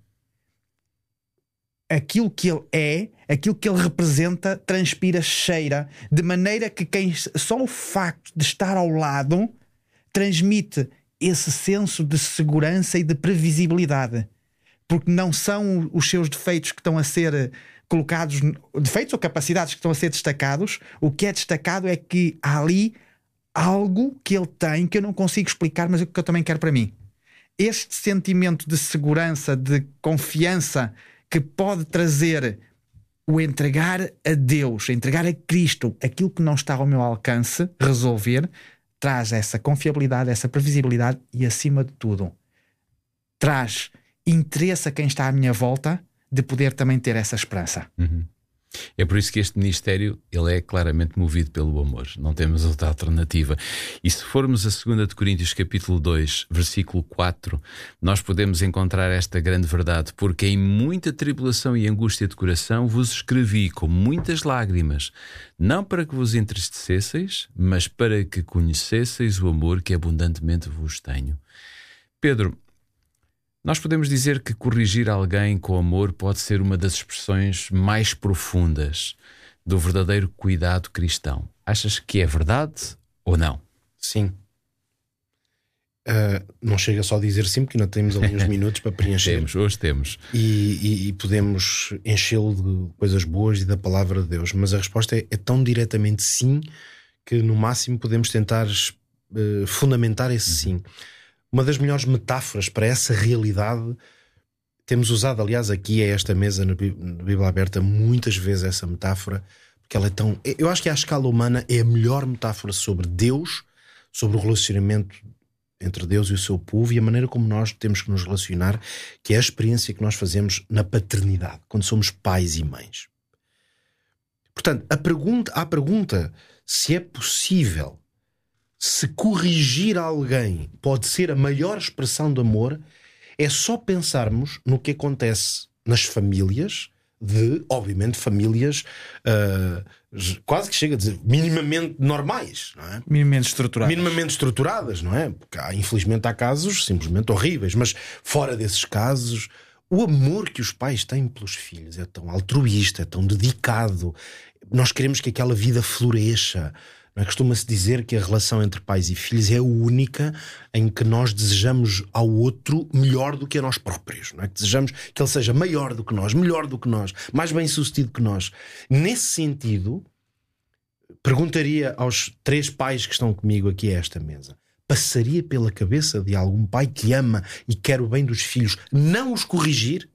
Aquilo que ele é, aquilo que ele representa, transpira, cheira, de maneira que quem, só o facto de estar ao lado transmite esse senso de segurança e de previsibilidade. Porque não são os seus defeitos que estão a ser colocados, defeitos ou capacidades que estão a ser destacados. O que é destacado é que há ali algo que ele tem que eu não consigo explicar, mas que eu também quero para mim. Este sentimento de segurança, de confiança que pode trazer o entregar a Deus, entregar a Cristo aquilo que não está ao meu alcance resolver, traz essa confiabilidade, essa previsibilidade e, acima de tudo, traz interesse a quem está à minha volta de poder também ter essa esperança. Uhum. É por isso que este ministério ele é claramente movido pelo amor. Não temos outra alternativa. E se formos a segunda de Coríntios capítulo dois, versículo quatro, nós podemos encontrar esta grande verdade: porque em muita tribulação e angústia de coração vos escrevi com muitas lágrimas, não para que vos entristecesseis, mas para que conhecesseis o amor que abundantemente vos tenho. Pedro, nós podemos dizer que corrigir alguém com amor pode ser uma das expressões mais profundas do verdadeiro cuidado cristão. Achas que é verdade ou não? Sim. Uh, não chega só a dizer sim, porque ainda temos ali uns minutos para preencher. Temos, hoje temos. E, e, e podemos enchê-lo de coisas boas e da palavra de Deus. Mas a resposta é, é tão diretamente sim que no máximo podemos tentar uh, fundamentar esse sim. Uma das melhores metáforas para essa realidade, temos usado, aliás, aqui a esta mesa na Bíblia Aberta muitas vezes essa metáfora, porque ela é tão... Eu acho que à escala humana é a melhor metáfora sobre Deus, sobre o relacionamento entre Deus e o seu povo e a maneira como nós temos que nos relacionar, que é a experiência que nós fazemos na paternidade, quando somos pais e mães. Portanto, a pergunta, a pergunta se é possível, se corrigir alguém pode ser a maior expressão de amor, é só pensarmos no que acontece nas famílias, de, obviamente, famílias uh, quase que chega a dizer minimamente normais, não é? Minimamente estruturadas. Minimamente estruturadas, não é? Porque há, infelizmente há casos simplesmente horríveis, mas fora desses casos, o amor que os pais têm pelos filhos é tão altruísta, é tão dedicado. Nós queremos que aquela vida floresça. Não é? Costuma-se dizer que a relação entre pais e filhos é a única em que nós desejamos ao outro melhor do que a nós próprios. Não é? Que desejamos que ele seja maior do que nós, melhor do que nós, mais bem sucedido que nós. Nesse sentido, perguntaria aos três pais que estão comigo aqui a esta mesa: passaria pela cabeça de algum pai que ama e quer o bem dos filhos não os corrigir?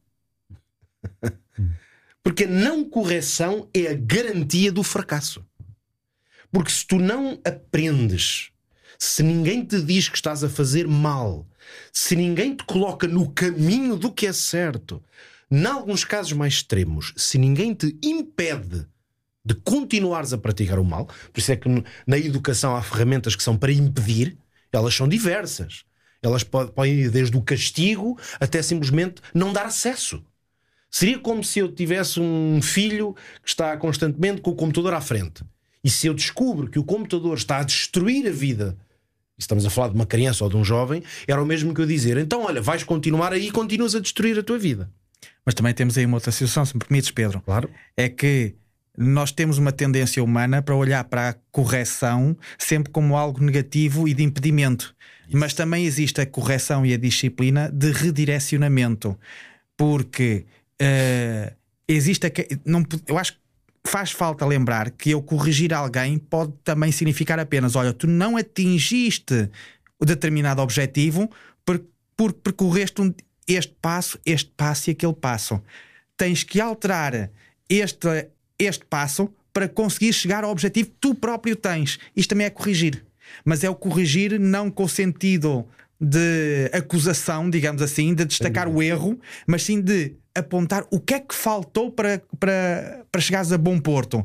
Porque a não correção é a garantia do fracasso. Porque se tu não aprendes, se ninguém te diz que estás a fazer mal, se ninguém te coloca no caminho do que é certo, em alguns casos mais extremos, se ninguém te impede de continuares a praticar o mal, por isso é que na educação há ferramentas que são para impedir, elas são diversas. Elas podem ir desde o castigo até simplesmente não dar acesso. Seria como se eu tivesse um filho que está constantemente com o computador à frente. E se eu descubro que o computador está a destruir a vida, e estamos a falar de uma criança ou de um jovem, era o mesmo que eu dizer: então olha, vais continuar aí e continuas a destruir a tua vida. Mas também temos aí uma outra situação, se me permites, Pedro. Claro. É que nós temos uma tendência humana para olhar para a correção sempre como algo negativo e de impedimento. Isso. Mas também existe a correção e a disciplina de redirecionamento, porque uh, existe a, não, eu acho que faz falta lembrar que eu corrigir alguém pode também significar apenas: olha, tu não atingiste o determinado objetivo porque por, percorreste um, este passo, este passo e aquele passo. Tens que alterar este, este passo para conseguir chegar ao objetivo que tu próprio tens. Isto também é corrigir. Mas é o corrigir não com o sentido de acusação, digamos assim, de destacar sim. o erro, mas sim de apontar o que é que faltou para, para, para chegares a bom porto.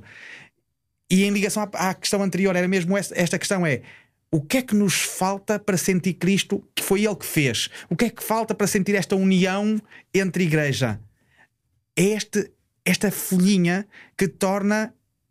E em ligação à, à questão anterior, era mesmo esta, esta questão é: o que é que nos falta para sentir Cristo, que foi Ele que fez? O que é que falta para sentir esta união entre igreja? É este, esta folhinha que torna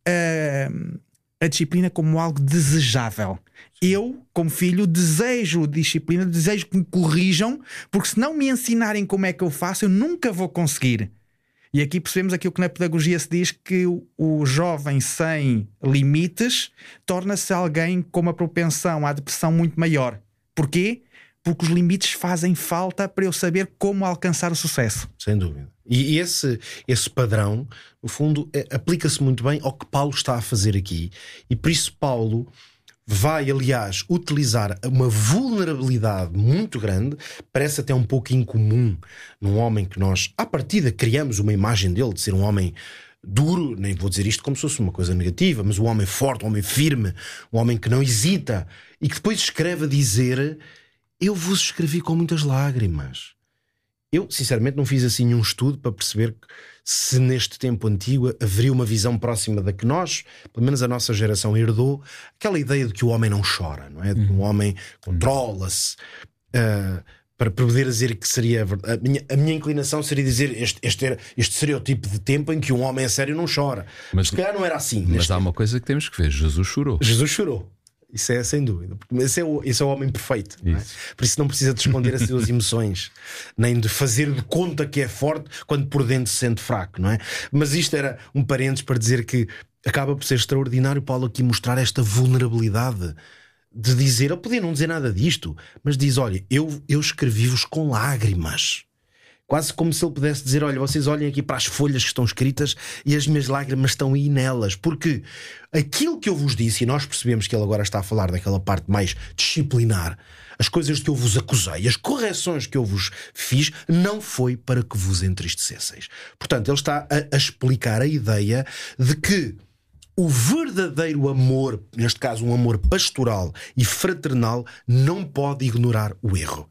uh, a disciplina como algo desejável. Eu, como filho, desejo disciplina, desejo que me corrijam, porque se não me ensinarem como é que eu faço, eu nunca vou conseguir. E aqui percebemos aquilo que na pedagogia se diz, que o, o jovem sem limites torna-se alguém com uma propensão à depressão muito maior. Porquê? Porque os limites fazem falta para eu saber como alcançar o sucesso. Sem dúvida. E esse, esse padrão, no fundo, é, aplica-se muito bem ao que Paulo está a fazer aqui. E por isso Paulo vai, aliás, utilizar uma vulnerabilidade muito grande. Parece até um pouco incomum num homem que nós, à partida, criamos uma imagem dele de ser um homem duro. Nem vou dizer isto como se fosse uma coisa negativa, mas um homem forte, um homem firme, um homem que não hesita, e que depois escreve a dizer: eu vos escrevi com muitas lágrimas. Eu, sinceramente, não fiz assim nenhum estudo para perceber se neste tempo antigo haveria uma visão próxima da que nós, pelo menos a nossa geração, herdou, aquela ideia de que o homem não chora, não é? De que um homem controla-se. Uh, para poder dizer que seria a minha, a minha inclinação seria dizer este, este, era, este seria o tipo de tempo em que um homem a sério não chora. Mas se calhar não era assim. Mas há tempo. Uma coisa que temos que ver: Jesus chorou. Jesus chorou. Isso é sem dúvida. Esse é o, esse é o homem perfeito, não é? Por isso não precisa de esconder as suas emoções, nem de fazer de conta que é forte quando por dentro se sente fraco, não é? Mas isto era um parênteses para dizer que acaba por ser extraordinário Paulo aqui mostrar esta vulnerabilidade de dizer: eu podia não dizer nada disto, mas diz: olha, eu, eu escrevi-vos com lágrimas. Quase como se ele pudesse dizer: olha, vocês olhem aqui para as folhas que estão escritas e as minhas lágrimas estão aí nelas. Porque aquilo que eu vos disse, e nós percebemos que ele agora está a falar daquela parte mais disciplinar, as coisas que eu vos acusei, as correções que eu vos fiz, não foi para que vos entristecesseis. Portanto, ele está a, a explicar a ideia de que o verdadeiro amor, neste caso um amor pastoral e fraternal, não pode ignorar o erro.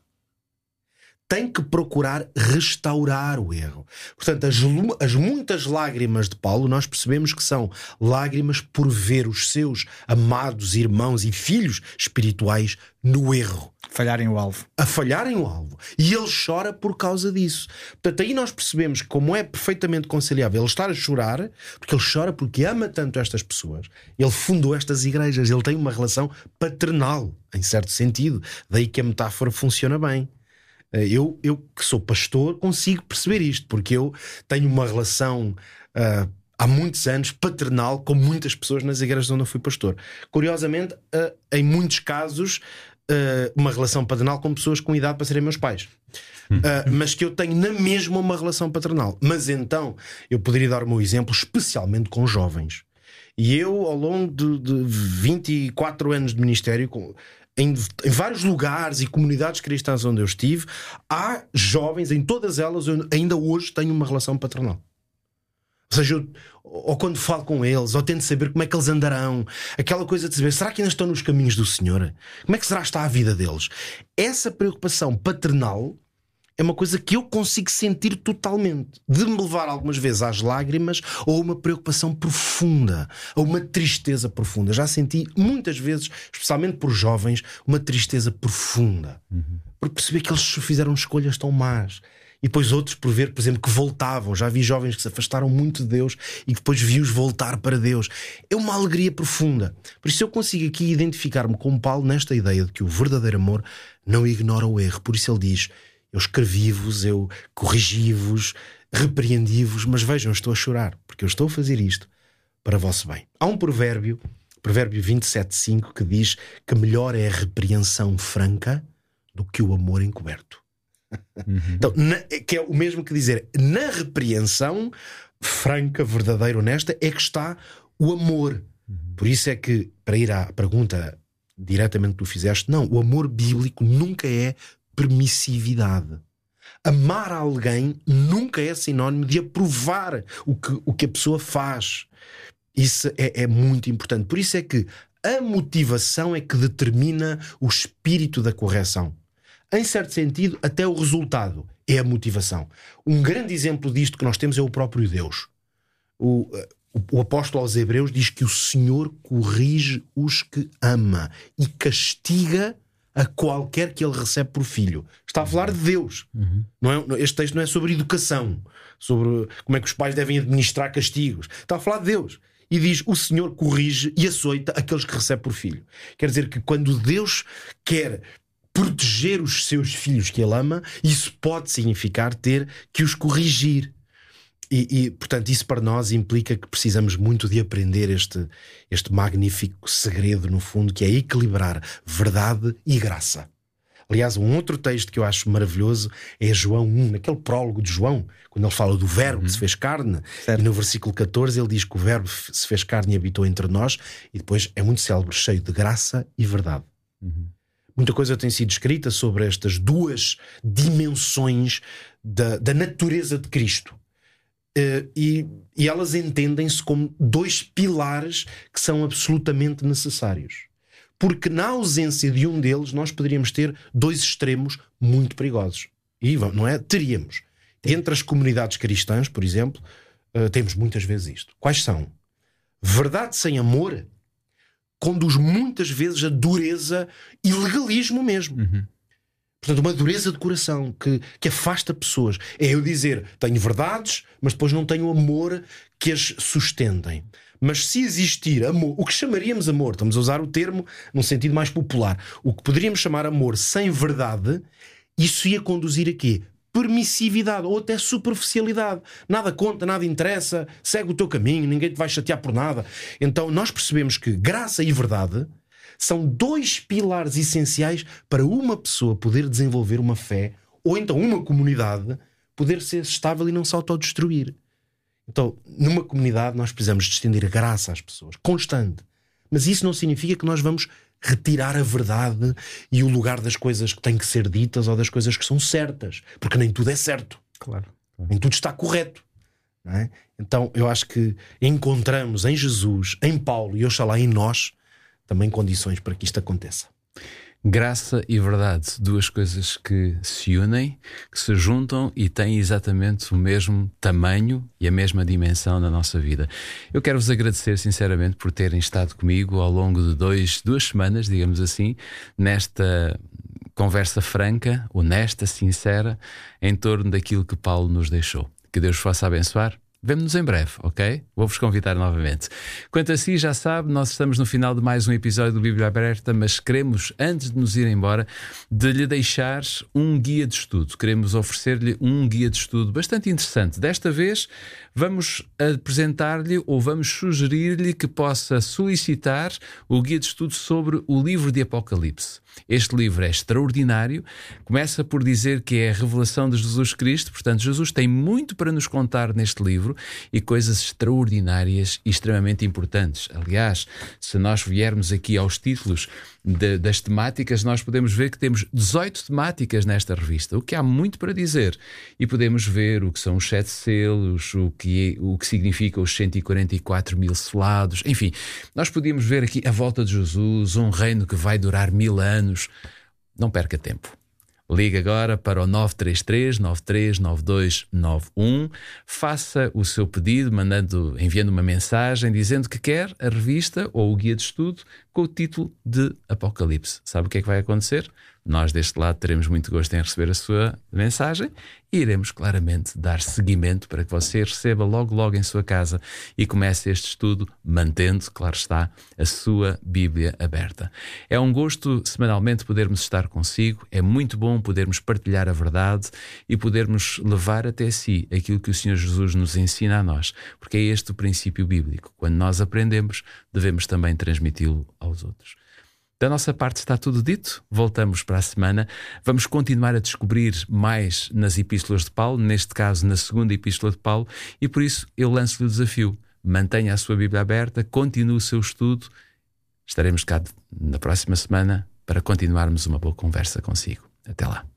Tem que procurar restaurar o erro. Portanto, as, as muitas lágrimas de Paulo, nós percebemos que são lágrimas por ver os seus amados irmãos e filhos espirituais no erro. Falharem o alvo. A falharem o alvo. E ele chora por causa disso. Portanto, aí nós percebemos que, como é perfeitamente conciliável ele estar a chorar, porque ele chora porque ama tanto estas pessoas. Ele fundou estas igrejas. Ele tem uma relação paternal, em certo sentido. Daí que a metáfora funciona bem. Eu, eu que sou pastor consigo perceber isto, porque eu tenho uma relação uh, há muitos anos paternal com muitas pessoas nas igrejas onde eu fui pastor. Curiosamente, uh, em muitos casos, uh, uma relação paternal com pessoas com idade para serem meus pais. Uh, mas que eu tenho na mesma uma relação paternal. Mas então eu poderia dar o meu exemplo especialmente com jovens. E eu, ao longo de, de vinte e quatro anos de ministério, com Em, em vários lugares e comunidades cristãs onde eu estive, há jovens, em todas elas eu ainda hoje tenho uma relação paternal. Ou seja, eu, ou quando falo com eles, ou tento saber como é que eles andarão, aquela coisa de saber, será que ainda estão nos caminhos do Senhor? Como é que será está a vida deles? Essa preocupação paternal é uma coisa que eu consigo sentir totalmente, de me levar algumas vezes às lágrimas, ou uma preocupação profunda, ou uma tristeza profunda. Já senti muitas vezes, especialmente por jovens, uma tristeza profunda, uhum. por perceber que eles fizeram escolhas tão más. E depois outros por ver, por exemplo, que voltavam. Já vi jovens que se afastaram muito de Deus e depois vi-os voltar para Deus. É uma alegria profunda. Por isso eu consigo aqui identificar-me com Paulo nesta ideia de que o verdadeiro amor não ignora o erro. Por isso ele diz: eu escrevi-vos, eu corrigi-vos, repreendi-vos, mas vejam, eu estou a chorar, porque eu estou a fazer isto para vosso bem. Há um provérbio, provérbio vinte e sete, cinco, que diz que melhor é a repreensão franca do que o amor encoberto. Uhum. Então, na, que é o mesmo que dizer, na repreensão franca, verdadeira, honesta, é que está o amor. Uhum. Por isso é que, para ir à pergunta diretamente que tu fizeste, não, o amor bíblico nunca é permissividade. Amar alguém nunca é sinónimo de aprovar o que, o que a pessoa faz. Isso é, é muito importante. Por isso é que a motivação é que determina o espírito da correção. Em certo sentido, até o resultado é a motivação. Um grande exemplo disto que nós temos é o próprio Deus. O, o, o apóstolo aos Hebreus diz que o Senhor corrige os que ama e castiga a qualquer que ele recebe por filho. Está a falar de Deus. Uhum. Não é, este texto não é sobre educação, sobre como é que os pais devem administrar castigos. Está a falar de Deus. E diz, o Senhor corrige e açoita aqueles que recebe por filho. Quer dizer que quando Deus quer proteger os seus filhos que ele ama, isso pode significar ter que os corrigir. E, e, portanto, isso para nós implica que precisamos muito de aprender este, este magnífico segredo, no fundo, que é equilibrar verdade e graça. Aliás, um outro texto que eu acho maravilhoso é João um, naquele prólogo de João, quando ele fala do verbo que se fez carne, certo. E no versículo catorze ele diz que o verbo se fez carne e habitou entre nós, e depois é muito célebre, cheio de graça e verdade. Uhum. Muita coisa tem sido escrita sobre estas duas dimensões da, da natureza de Cristo. Uh, e, e elas entendem-se como dois pilares que são absolutamente necessários. Porque na ausência de um deles nós poderíamos ter dois extremos muito perigosos. E não é? Teríamos. Entre as comunidades cristãs, por exemplo, uh, temos muitas vezes isto. Quais são? Verdade sem amor conduz muitas vezes a dureza e legalismo mesmo. Uhum. Portanto, uma dureza de coração que, que afasta pessoas. É eu dizer, tenho verdades, mas depois não tenho amor que as sustentem. Mas se existir amor, o que chamaríamos amor, estamos a usar o termo num sentido mais popular, o que poderíamos chamar amor sem verdade, isso ia conduzir a quê? Permissividade ou até superficialidade. Nada conta, nada interessa, segue o teu caminho, ninguém te vai chatear por nada. Então nós percebemos que graça e verdade são dois pilares essenciais para uma pessoa poder desenvolver uma fé, ou então uma comunidade poder ser estável e não se autodestruir. Então, numa comunidade nós precisamos de estender a graça às pessoas, constante. Mas isso não significa que nós vamos retirar a verdade e o lugar das coisas que têm que ser ditas ou das coisas que são certas, porque nem tudo é certo. Claro. Nem tudo está correto. Não é? Então, eu acho que encontramos em Jesus, em Paulo e oxalá em nós também condições para que isto aconteça. Graça e verdade, duas coisas que se unem, que se juntam e têm exatamente o mesmo tamanho e a mesma dimensão na nossa vida. Eu quero-vos agradecer sinceramente por terem estado comigo ao longo de dois, duas semanas, digamos assim, nesta conversa franca, honesta, sincera, em torno daquilo que Paulo nos deixou. Que Deus vos possa abençoar. Vemo-nos em breve, ok? Vou-vos convidar novamente. Quanto a si, já sabe, nós estamos no final de mais um episódio do Bíblia Aberta, mas queremos, antes de nos ir embora, de lhe deixar um guia de estudo. Queremos oferecer-lhe um guia de estudo bastante interessante. Desta vez, vamos apresentar-lhe ou vamos sugerir-lhe que possa solicitar o guia de estudo sobre o livro de Apocalipse. Este livro é extraordinário, começa por dizer que é a revelação de Jesus Cristo, portanto Jesus tem muito para nos contar neste livro e coisas extraordinárias e extremamente importantes. Aliás, se nós viermos aqui aos títulos de, das temáticas, nós podemos ver que temos dezoito temáticas nesta revista, o que há muito para dizer. E podemos ver o que são os sete selos, o que, o que significa os cento e quarenta e quatro mil selados, enfim, nós podíamos ver aqui a volta de Jesus, um reino que vai durar mil anos. Não perca tempo. Ligue agora para o nove três três, nove três nove dois nove um. Faça o seu pedido, mandando, enviando uma mensagem dizendo que quer a revista ou o guia de estudo com o título de Apocalipse. Sabe o que é que vai acontecer? Nós deste lado teremos muito gosto em receber a sua mensagem e iremos claramente dar seguimento para que você receba logo logo em sua casa e comece este estudo mantendo, claro está, a sua Bíblia aberta. É um gosto semanalmente podermos estar consigo, é muito bom podermos partilhar a verdade e podermos levar até si aquilo que o Senhor Jesus nos ensina a nós, porque é este o princípio bíblico. Quando nós aprendemos, devemos também transmiti-lo aos outros. Da nossa parte está tudo dito, voltamos para a semana. Vamos continuar a descobrir mais nas epístolas de Paulo, neste caso na segunda epístola de Paulo, e por isso eu lanço-lhe o desafio. Mantenha a sua Bíblia aberta, continue o seu estudo. Estaremos cá na próxima semana para continuarmos uma boa conversa consigo. Até lá.